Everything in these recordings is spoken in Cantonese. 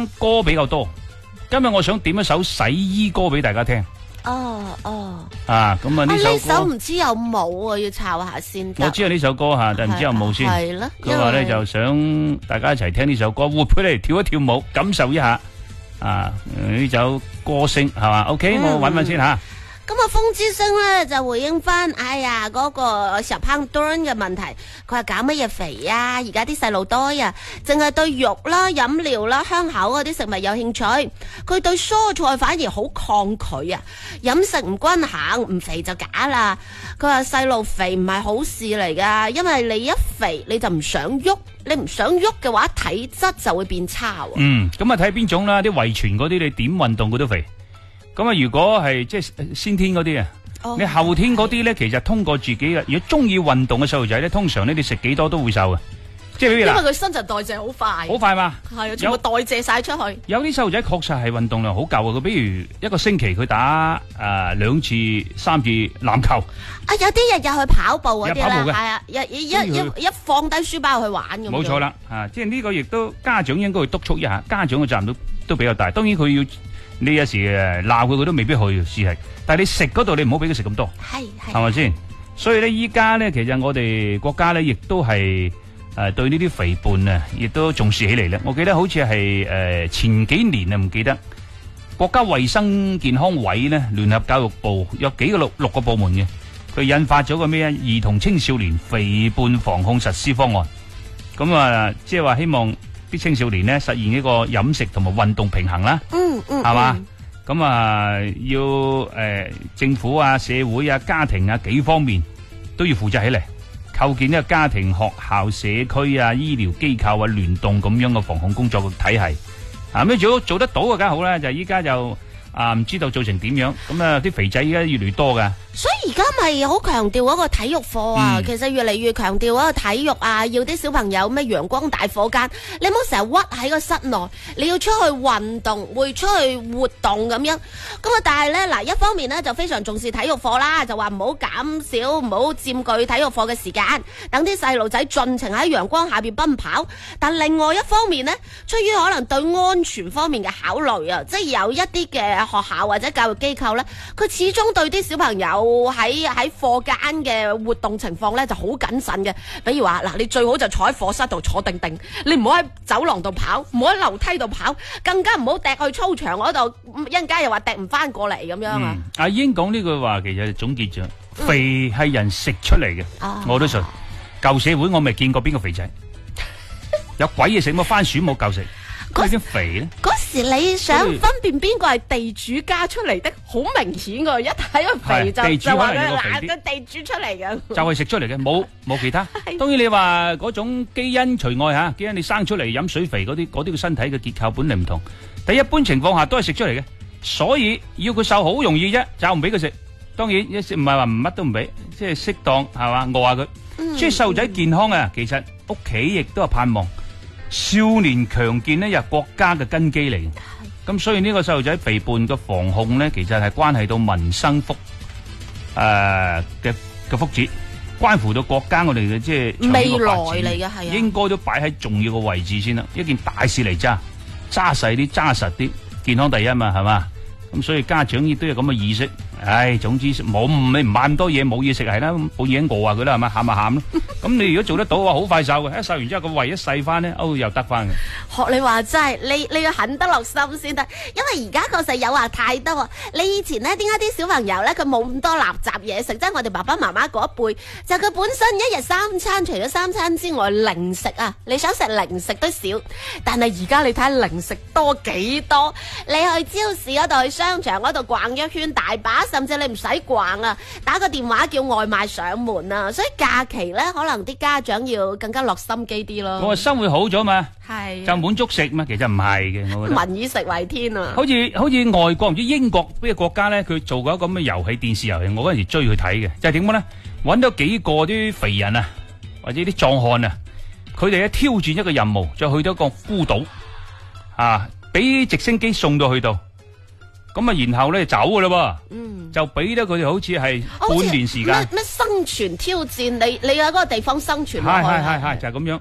聽歌比較多。今日我想點一首洗衣歌俾大家聽。啊，咁啊呢首唔知有冇啊，要抄下先。 我知道呢首歌吓，但唔知有冇先。 係啦， 佢話咧就想大家一齊聽呢首歌，活潑嚟跳一跳舞，感受一下啊呢首歌聲係嘛 ？OK，我搵搵先吓。 咁啊，風之聲咧就回應翻，哎呀嗰個小胖墩嘅問題，佢話減乜嘢肥啊？而家啲細路多啊，淨係對肉啦、飲料啦、香口嗰啲食物有興趣，佢對蔬菜反而好抗拒啊！飲食唔均衡，唔肥就假啦。佢話細路肥唔係好事嚟噶，因為你一肥你就唔想喐，你唔想喐嘅話，體質就會變差。 咁啊睇邊種啦，啲遺傳嗰啲你點運動佢都肥。咁啊，如果係即係先天嗰啲啊，你後天嗰啲咧，其實通過自己嘅，如果中意運動嘅細路仔咧，通常呢你食幾多都會瘦嘅。即係因為佢新陳代謝好快， 好快嘛， 係啊，全部代謝晒出去。 有啲細路仔確實係運動量好夠啊，佢比如一個星期佢打2次、3次籃球。 啊，有啲日日去跑步嗰啲啦， 係啊，一放低書包去玩咁。 冇錯啦，即係呢個亦都家長應該去督促一下，家長嘅責任都比較大。當然佢要。你有時鬧佢都未必去試係，但係你食嗰度你唔好俾佢食咁多，係咪先？所以咧依家咧，其實我哋國家咧亦都係對呢啲肥胖啊，亦都重視起嚟咧。我記得好似係前幾年啊，唔記得國家衛生健康委咧，聯合教育部有六個部門嘅，佢印發咗個咩啊？兒童青少年肥胖防控實施方案。咁啊，即係話希望啲青少年咧實現呢個飲食同埋運動平衡啦，係嘛？咁啊要政府啊、社會啊、家庭啊幾方面都要負責起嚟，構建一個家庭、學校、社區啊、醫療機構啊聯動咁樣嘅防控工作嘅體系。咁如果做得到嘅梗好啦，就依家就唔知道做成點樣。咁啊啲肥仔依家越嚟越多噶。 所以而家咪好強調嗰個體育課啊，其實越嚟越強調嗰個體育啊，要啲小朋友咩陽光大課間，你唔好成日屈喺個室內，你要出去運動，會出去活動咁樣。咁啊，但係咧嗱，一方面咧就非常重視體育課啦，就話唔好減少，唔好佔據體育課嘅時間，等啲細路仔盡情喺陽光下邊奔跑。但另外一方面咧，出於可能對安全方面嘅考慮啊，即係有一啲嘅學校或者教育機構咧，佢始終對啲小朋友喺課間嘅活動情況咧就好謹慎嘅，比如話嗱，你最好就坐喺課室度坐定定，你唔好喺走廊度跑，唔好喺樓梯度跑，更加唔好趯去操場嗰度，一陣間又話趯唔翻過嚟咁樣啊！ 阿英講呢句話其實總結咗，肥係人食出嚟嘅，我都信。舊社會我未見過邊個肥仔，有鬼嘢食乜番薯冇夠食。嗰啲肥咧， 嗰時你想分辨邊個係地主家出嚟的，好明顯噶，一睇個肥就話佢地主出嚟嘅， 就係食出嚟嘅，冇其他。當然你話嗰種基因除外吓，基因你生出嚟飲水肥嗰啲嘅身體嘅結構本嚟唔同，但一般情況下都係食出嚟嘅，所以要佢瘦好容易啫，就唔俾佢食。當然唔係話乜都唔俾，即係適當係嘛，餓下佢。即係細路仔健康啊，其實屋企亦都係盼望。少年強健呢，又係國家嘅根基嚟，咁所以呢個細路仔肥胖嘅防控呢，其實係關係到民生嘅福祉，關乎到國家我哋嘅即係未來嚟嘅，係啊， 應該都擺喺重要嘅位置先啦，一件大事嚟揸細啲，揸實啲，健康第一嘛，係嘛？咁所以家長亦都有咁嘅意識。總之你唔買咁多嘢，冇嘢食係啦，冇嘢餓下佢啦，係嘛，喊咪喊咯。咁你如果做得到嘅話，好快瘦嘅，一瘦完之後個胃一細翻咧，又得翻嘅。 學你話齋，你要狠得落心先得，因為而家確實誘惑太多。你以前咧，點解啲小朋友咧佢冇咁多垃圾嘢食？即係我哋爸爸媽媽嗰一輩，就佢本身一日三餐，除咗三餐之外，零食啊，你想食零食都少。但係而家你睇下零食多幾多，你去超市嗰度，去商場嗰度逛一圈，大把。甚至你唔使逛啊，打個電話叫外賣上門啊，所以假期咧可能啲家長要更加落心機啲咯。 我話生活好咗嘛， 係就滿足食嘛，其實唔係嘅，我覺得。 民以食為天啊！ 好似外國唔知英國邊個國家咧，佢做過一個咁嘅遊戲電視遊戲，我嗰陣時追佢睇嘅，就係點樣咧？搵到幾個啲肥人啊，或者啲壯漢啊，佢哋咧挑戰一個任務，就去到一個孤島啊，俾直升機送到去度。咁啊，然後咧走噶啦噃，就俾得佢哋好似係半年時間。 咩生存挑戰？你喺嗰個地方生存落去。 係就係咁樣。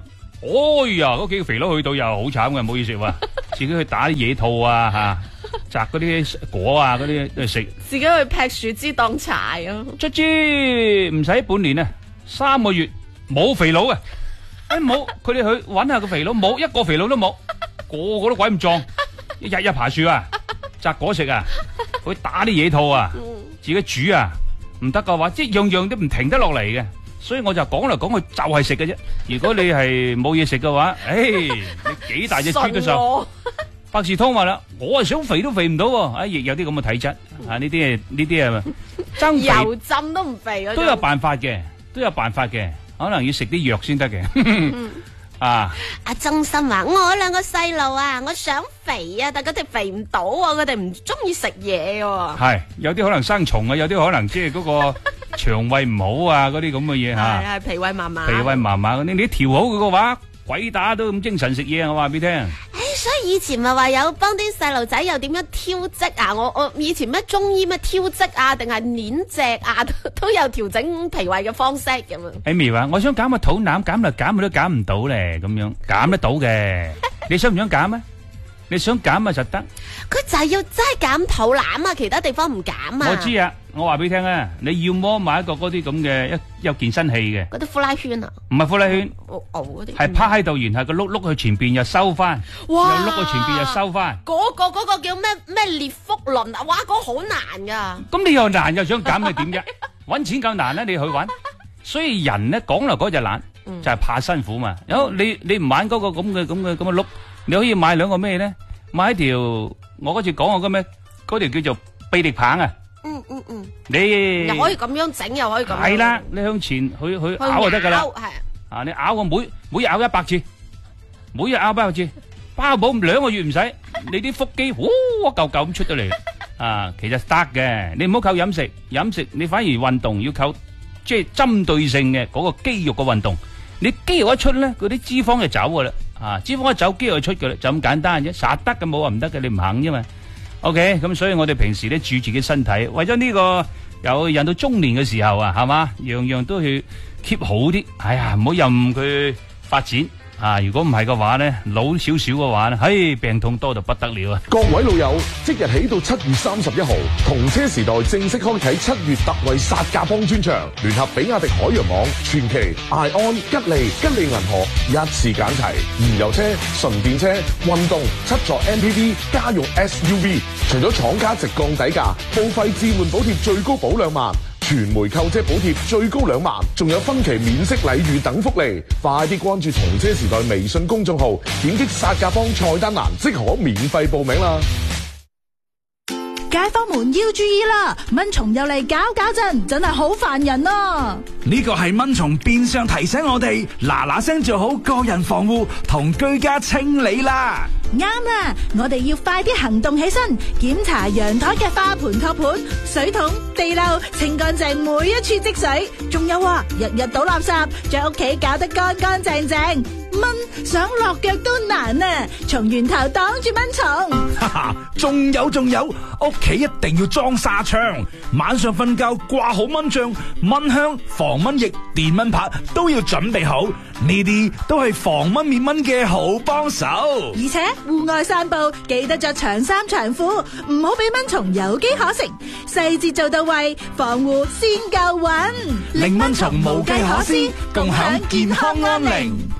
哎呀，嗰幾個肥佬去到又好慘嘅，唔好意思喎，自己去打啲野兔啊摘嗰啲果啊嗰啲食， 自己去劈樹枝當柴啊！ 卒之唔使半年啊，3個月冇肥佬啊！冇，佢哋去搵下個肥佬，冇一個肥佬都冇，個個都鬼咁壯，日爬樹啊，摘果食啊，去打啲野兔啊，自己煮啊，唔得嘅話，即係樣樣都唔停得落嚟嘅。所以我就講嚟講去就係食嘅啫。如果你係冇嘢食嘅話，你幾大隻豬都受。百事通話啦，我係想肥都肥唔到喎，亦有啲咁嘅體質啊！呢啲啊，增肥油浸都唔肥嗰種， 都有辦法嘅，可能要食啲藥先得嘅。啊！ 阿曾生話：我兩個細路啊，我想肥啊，但佢哋肥唔到啊，佢哋唔中意食嘢喎。 係有啲可能生蟲啊，有啲可能即係嗰個腸胃唔好啊，嗰啲咁嘅嘢嚇。 係脾胃麻麻。 脾胃麻麻嗰啲，你調好佢嘅話，鬼打都咁精神食嘢啊！我話俾你聽。 所以以前咪話有幫啲細路仔又點樣挑積啊？我以前咩中醫咩挑積啊，定係捻脊啊，都有調整脾胃嘅方式咁啊。 Amy 話：我想減個肚腩，減嚟減去都減唔到咧，咁樣減得到嘅。你想唔想減啊？你想減啊就得。 佢就係要真係減肚腩啊，其他地方唔減啊。 我知啊，我話俾你聽啊，你要麼買一個嗰啲咁嘅有健身器嘅。 嗰啲呼拉圈啊？ 唔係呼拉圈， 嗰啲係趴喺度，然後個碌去前邊又收翻，又碌去前邊又收翻。 嗰個叫咩列福輪啊？哇，嗰個好難噶。 咁你又難又想減，你點啫？搵錢夠難咧，你去搵。所以人咧講嚟講就懶，就係怕辛苦嘛。有你唔玩嗰個咁嘅碌。你可以買兩個咩咧？買一條我嗰次講過嘅咩？嗰條叫做臂力棒啊！你又可以咁樣整，又可以咁樣。 係啦，你向前去咬就得噶啦。係啊，你咬個每日咬100次，每日咬100次，包保2個月唔使，你啲腹肌一嚿嚿咁出咗嚟啊！其實得嘅，你唔好靠飲食，你反而運動要靠即係針對性嘅嗰個肌肉嘅運動。你肌肉一出咧，嗰啲脂肪就走噶啦。啊！脂肪一走，肌肉就出嘅啦，就咁簡單啫。實得嘅冇話唔得嘅，你唔肯啫嘛。OK，咁所以我哋平時咧注自己身體，為咗呢個有人到中年嘅時候啊，係嘛，樣樣都去 keep 好啲。哎呀，唔好任佢發展啊！如果唔係嘅話咧，老少少嘅話咧，病痛多到不得了啊！ 各位老友，即日起到7月31號，同車時代正式開啟7月特惠殺價幫專場，聯合比亞迪海洋網、傳祺、艾安、吉利銀河一次揀齊，燃油車、純電車、運動、7座 MPV、家用 SUV， 除咗廠家直降底價，報費置換補貼最高保2萬。全枚購車補貼最高2萬，仲有分期免息禮遇等福利，快啲關注同車時代微信公眾號，點擊殺價幫菜單欄即可免費報名啦！ 街坊們要注意啦，蚊蟲又嚟搞震，真係好煩人啊！ 呢個係蚊蟲變相提醒我哋嗱嗱聲做好個人防護同居家清理啦。 啱啦，我哋要快啲行動起身，檢查陽台嘅花盆、托盤、水桶、地漏，清乾淨每一處積水。仲有啊，日日倒垃圾，將屋企搞得乾乾淨淨。蚊想落腳都難啊！從源頭擋住蚊蟲。 哈哈，仲有，屋企一定要裝紗窗，晚上瞓覺掛好蚊帳、蚊香、防蚊液、電蚊拍都要準備好，呢啲都係防蚊滅蚊嘅好幫手。 而且戶外散步記得着長衫長褲，唔好俾蚊蟲有機可乘，細節做到位，防護先夠穩， 令蚊蟲無計可施，共享健康安寧。